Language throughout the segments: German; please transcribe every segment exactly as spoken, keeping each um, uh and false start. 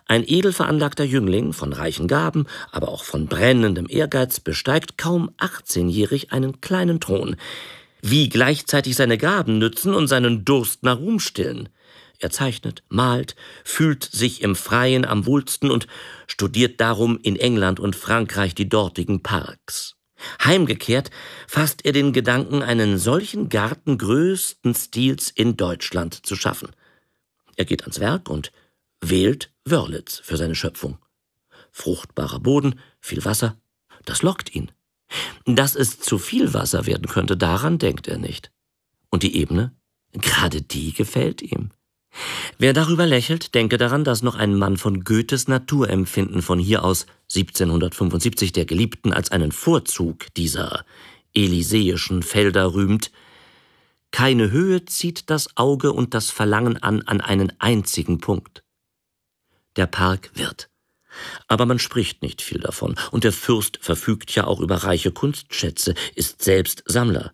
Ein edel veranlagter Jüngling, von reichen Gaben, aber auch von brennendem Ehrgeiz, besteigt kaum achtzehnjährig einen kleinen Thron. Wie gleichzeitig seine Gaben nützen und seinen Durst nach Ruhm stillen. Er zeichnet, malt, fühlt sich im Freien am wohlsten und studiert darum in England und Frankreich die dortigen Parks. Heimgekehrt fasst er den Gedanken, einen solchen Garten größten Stils in Deutschland zu schaffen. Er geht ans Werk und wählt Wörlitz für seine Schöpfung. Fruchtbarer Boden, viel Wasser, das lockt ihn. Dass es zu viel Wasser werden könnte, daran denkt er nicht. Und die Ebene? Gerade die gefällt ihm. Wer darüber lächelt, denke daran, dass noch ein Mann von Goethes Naturempfinden von hier aus siebzehnhundertfünfundsiebzig der Geliebten als einen Vorzug dieser elysäischen Felder rühmt. Keine Höhe zieht das Auge und das Verlangen an an einen einzigen Punkt. Der Park wird. Aber man spricht nicht viel davon, und der Fürst verfügt ja auch über reiche Kunstschätze, ist selbst Sammler.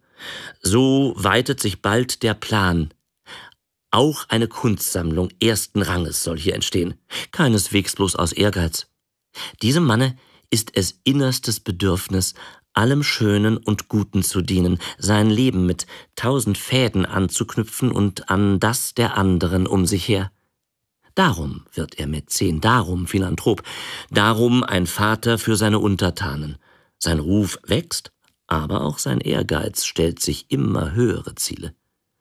So weitet sich bald der Plan. Auch eine Kunstsammlung ersten Ranges soll hier entstehen, keineswegs bloß aus Ehrgeiz. Diesem Manne ist es innerstes Bedürfnis, allem Schönen und Guten zu dienen, sein Leben mit tausend Fäden anzuknüpfen und an das der anderen um sich her. Darum wird er Mäzen, darum Philanthrop, darum ein Vater für seine Untertanen. Sein Ruf wächst, aber auch sein Ehrgeiz stellt sich immer höhere Ziele.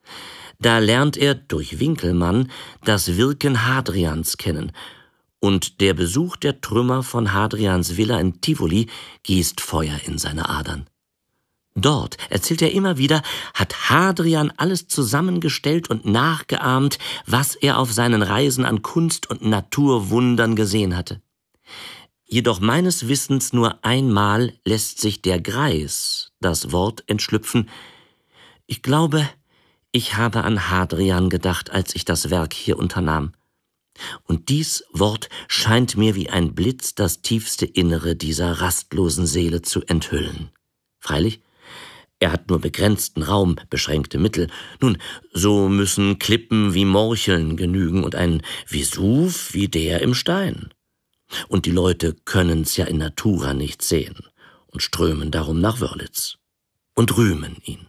Da lernt er durch Winkelmann das Wirken Hadrians kennen, und der Besuch der Trümmer von Hadrians Villa in Tivoli gießt Feuer in seine Adern. Dort, erzählt er immer wieder, hat Hadrian alles zusammengestellt und nachgeahmt, was er auf seinen Reisen an Kunst- und Naturwundern gesehen hatte. Jedoch meines Wissens nur einmal lässt sich der Greis das Wort entschlüpfen: Ich glaube, ich habe an Hadrian gedacht, als ich das Werk hier unternahm. Und dies Wort scheint mir wie ein Blitz das tiefste Innere dieser rastlosen Seele zu enthüllen. Freilich, er hat nur begrenzten Raum, beschränkte Mittel. Nun, so müssen Klippen wie Morcheln genügen und ein Vesuv wie der im Stein. Und die Leute können's ja in Natura nicht sehen und strömen darum nach Wörlitz und rühmen ihn.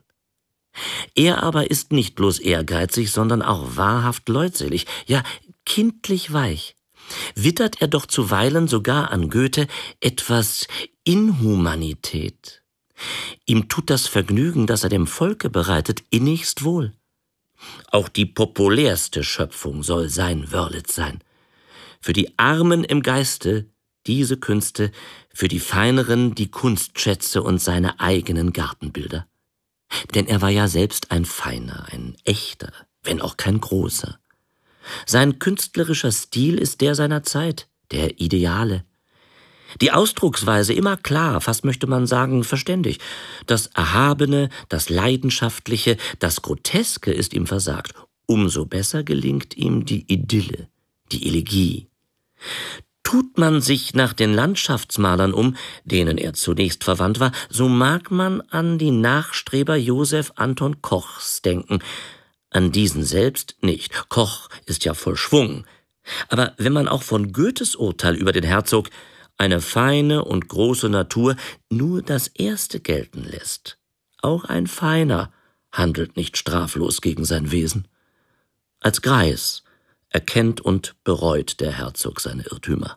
Er aber ist nicht bloß ehrgeizig, sondern auch wahrhaft leutselig, ja kindlich weich. Wittert er doch zuweilen sogar an Goethe etwas Inhumanität. Ihm tut das Vergnügen, das er dem Volke bereitet, innigst wohl. Auch die populärste Schöpfung soll sein Wörlitz sein. Für die Armen im Geiste diese Künste, für die Feineren die Kunstschätze und seine eigenen Gartenbilder. Denn er war ja selbst ein Feiner, ein echter, wenn auch kein großer. Sein künstlerischer Stil ist der seiner Zeit, der Ideale. Die Ausdrucksweise immer klar, fast möchte man sagen verständig. Das Erhabene, das Leidenschaftliche, das Groteske ist ihm versagt. Umso besser gelingt ihm die Idylle, die Elegie. Tut man sich nach den Landschaftsmalern um, denen er zunächst verwandt war, so mag man an die Nachstreber Joseph Anton Kochs denken. An diesen selbst nicht. Koch ist ja voll Schwung. Aber wenn man auch von Goethes Urteil über den Herzog, eine feine und große Natur, nur das Erste gelten lässt, auch ein Feiner handelt nicht straflos gegen sein Wesen. Als Greis erkennt und bereut der Herzog seine Irrtümer.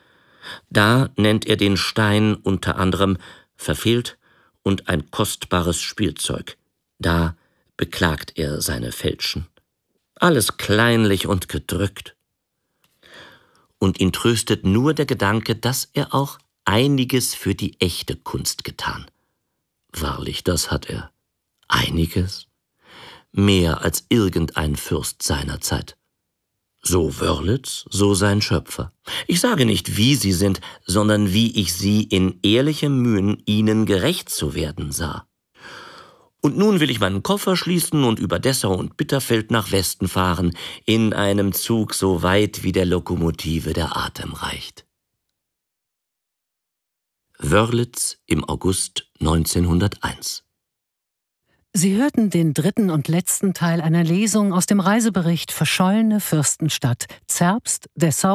Da nennt er den Stein unter anderem verfehlt und ein kostbares Spielzeug. Da beklagt er seine Fälschen. Alles kleinlich und gedrückt. Und ihn tröstet nur der Gedanke, dass er auch einiges für die echte Kunst getan. Wahrlich, das hat er. Einiges. Mehr als irgendein Fürst seiner Zeit. So Wörlitz, so sein Schöpfer. Ich sage nicht, wie sie sind, sondern wie ich sie in ehrlichem Mühen, ihnen gerecht zu werden sah. Und nun will ich meinen Koffer schließen und über Dessau und Bitterfeld nach Westen fahren, in einem Zug so weit wie der Lokomotive der Atem reicht. Wörlitz im August neunzehnhunderteins. Sie hörten den dritten und letzten Teil einer Lesung aus dem Reisebericht Verschollene Fürstenstadt, Zerbst, Dessau